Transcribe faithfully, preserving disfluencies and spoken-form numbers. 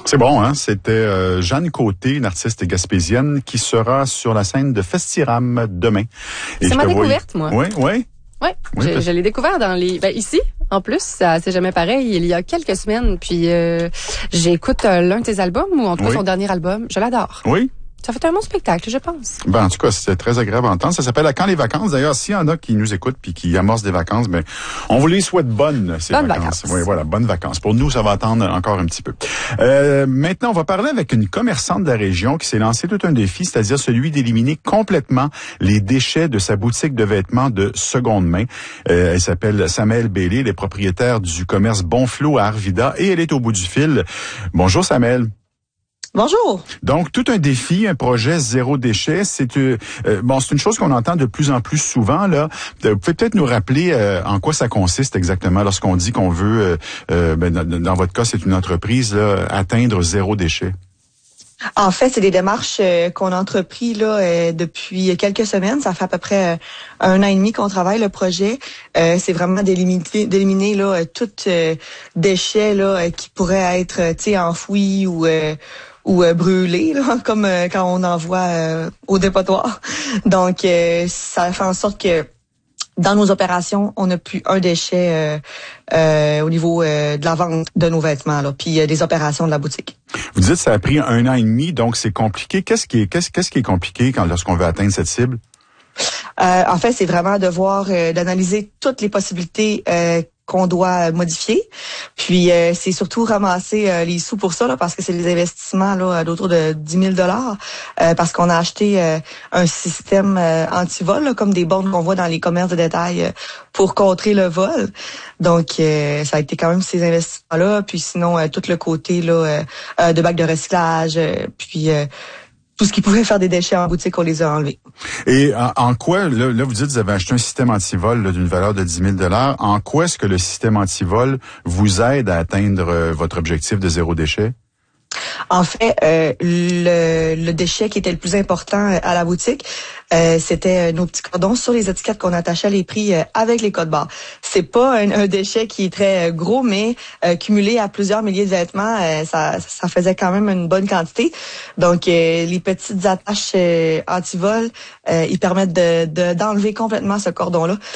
C'est bon, hein? C'était euh, Jeanne Côté, une artiste gaspésienne, qui sera sur la scène de Festiram demain. C'est ma découverte, moi. Oui, oui. Oui, oui je, je l'ai découvert dans les... Ben, ici, en plus, ça c'est jamais pareil, il y a quelques semaines. Puis euh, j'écoute euh, l'un de tes albums, ou en tout cas oui. son dernier album. Je l'adore. Oui. Ça fait un bon spectacle, je pense. Ben, en tout cas, c'était très agréable à entendre. Ça s'appelle À quand les vacances? D'ailleurs, s'il y en a qui nous écoutent puis qui amorcent des vacances, ben, on vous les souhaite bonnes, ces bonnes vacances. vacances. Oui, voilà, bonnes vacances. Pour nous, ça va attendre encore un petit peu. Euh, maintenant, on va parler avec une commerçante de la région qui s'est lancé tout un défi, c'est-à-dire celui d'éliminer complètement les déchets de sa boutique de vêtements de seconde main. Euh, elle s'appelle Samel Bailey, elle est propriétaire du commerce Bonflot à Arvida et elle est au bout du fil. Bonjour, Samel. Bonjour. Donc, tout un défi, un projet zéro déchet, c'est euh, bon, c'est une chose qu'on entend de plus en plus souvent, là. Vous pouvez peut-être nous rappeler euh, en quoi ça consiste exactement lorsqu'on dit qu'on veut, euh, euh, ben, dans, dans votre cas, c'est une entreprise, là, atteindre zéro déchet. En fait, c'est des démarches euh, qu'on a entrepris là euh, depuis quelques semaines. Ça fait à peu près euh, un an et demi qu'on travaille le projet. Euh, c'est vraiment d'éliminer, d'éliminer là tout euh, déchet là qui pourrait être, tu sais, enfoui ou euh, ou euh, brûlé, là, comme euh, quand on envoie euh, au dépotoir. Donc, euh, ça fait en sorte que dans nos opérations, on n'a plus un déchet euh, euh, au niveau euh, de la vente de nos vêtements, là, puis euh, des opérations de la boutique. Vous dites que ça a pris un an et demi, donc c'est compliqué. Qu'est-ce qui est, qu'est-ce, qu'est-ce qui est compliqué quand lorsqu'on veut atteindre cette cible? Euh, en fait, c'est vraiment de voir, euh, d'analyser toutes les possibilités euh, qu'on doit modifier. Puis euh, c'est surtout ramasser euh, les sous pour ça, là, parce que c'est des investissements là d'autour de dix mille dollars, euh, parce qu'on a acheté euh, un système euh, anti-vol, là, comme des bornes qu'on voit dans les commerces de détail euh, pour contrer le vol. Donc euh, ça a été quand même ces investissements-là. Puis sinon, euh, tout le côté là euh, de bacs de recyclage, euh, puis euh, tout ce qui pouvait faire des déchets en boutique, on les a enlevés. Et en, en quoi, là, là, vous dites que vous avez acheté un système anti-vol là, d'une valeur de dix mille dollars. En quoi est-ce que le système anti-vol vous aide à atteindre euh, votre objectif de zéro déchet? En fait, euh, le, le déchet qui était le plus important à la boutique, euh, c'était nos petits cordons sur les étiquettes qu'on attachait à les prix euh, avec les codes barres. C'est pas un, un déchet qui est très gros, mais euh, cumulé à plusieurs milliers de vêtements, euh, ça, ça faisait quand même une bonne quantité. Donc, euh, les petites attaches euh, anti-vol, euh, ils permettent de, de, d'enlever complètement ce cordon-là.